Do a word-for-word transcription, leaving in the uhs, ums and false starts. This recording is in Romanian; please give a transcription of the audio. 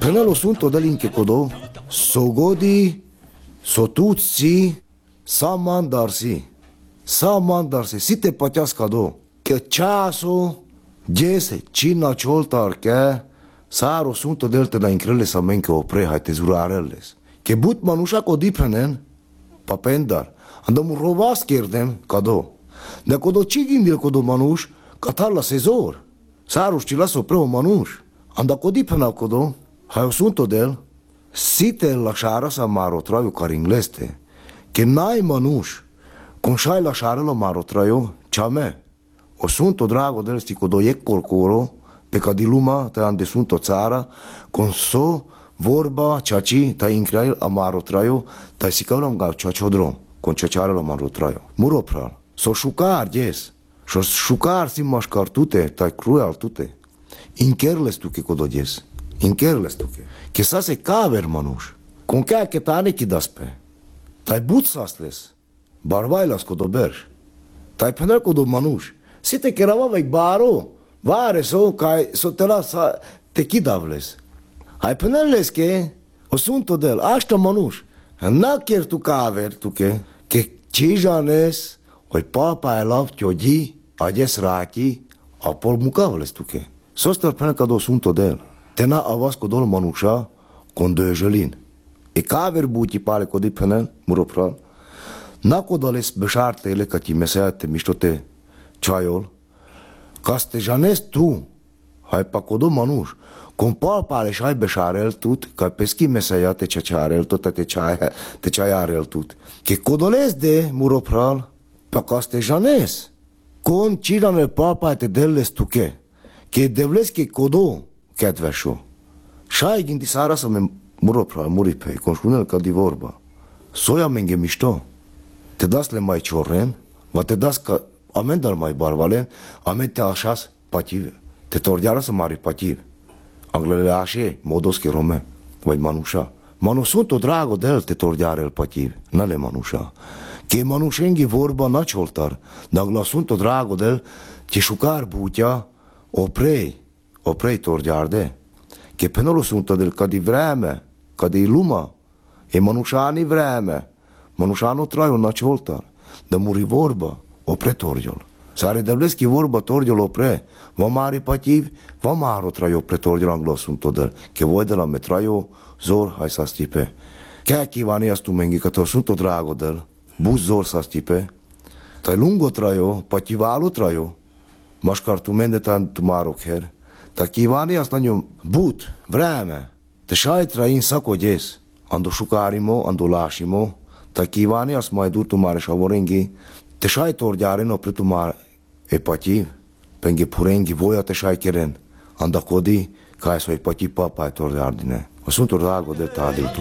Până lo sunto dell'inche codo, sogodi, sotuzzi, samandarsi, samandarsi, si te patească do, că ceasul, gese, cina cioltar che, saro sunto delte da increle sa menche opre, hai te zurarelles. Che but manusha codipenen, papendar, andam rovas kirdem, cado. De codo cigim del codo manush, catalla sezor, saro știlas opre o manush, anda codipena codo, hai o sunto del, site la șara sa maro traiu car ingleste, che n-ai manush, con șai la șara la maro traiu, cea me, o sunto drago del sti codo e corcoro, pe ca di luma te ande sunto țara, con so vorba ceaci ta incrail amaro traiu, ta sicaulam gal ceaciodrom, con ceaciare la maro traiu. Muro pral, so șucar, yes, so șucar sim mașcar tute, ta cruel tute, inkerles tu che codo yes. Inkerles tu che. Che sa se caver manush. Con che che tane chi daspe. Tai butsasles. Barvailas codo berș. Tai penel codo manush. Site che rava vei baro. Vare so kai so te la sa te chidavles. Hai penelles che o sunto del asta manush. Na chier tu caver tu che che cijanes oi papa e lav chiogi ages raki apol mukavles tu che. Sostar penel cado sunto del. Tena avas codol manusha con döjelin. E caver buti pale codi penel, muropral. Na codales beșartele ca ti meseate miștote ceaiol. Ca ste janes tu, hai pa codo manuș. Con pal pale și ai beșarel tut, ca peschi meseate ce cearel tot te ceai te ceaiarel tut. Che codoles de muropral, pa ca ste janes. Con ciranel papa te delles tu che. Che devles che codo kedvesho. Șai gindi sara să me muropral muripe, conșunel ca di vorba. Soia menge mișto. Te das le mai ciorren, va te das ca amendal mai barvalen, amed te așas pative. Te tordiară să mari pative. Anglele așe, modosche rome, vai manușa. Manusunto drago del te tordiare el pative, nale manușa. Che manușenghi vorba na cioltar, dar glasunto drago del te șucar butea, oprei, oprei tordiarde. Che penolo sunto del ca di vreme, ca di luma, e manușani vreme, manușanu traiu na cioltar, da muri vorba, opre tordiol. Sare devleschi vorba tordiol opre, va mari pativ, va maro traiu opre tordiol anglo sunto del, che voi de la me traiu zor hai sa stipe. Che chi vani astu mengi ca to sunto drago del, bus zor sa stipe, tai lungo traiu, pativalu traiu, mașcar tu mende tan tu maro cher, ta kívánni azt nagyon but, vreme, te sajtra in szakogyész, ando šukárimo, ando lášimo, ta kívánni azt majd dur tu mare šavorengi, te sajtor gyárino pre tu mare e pativ, penge purengi voja te šajkeren, anda kodi, kaj svoj pativ papaj tor gyárdine. A suntor rágo de tádil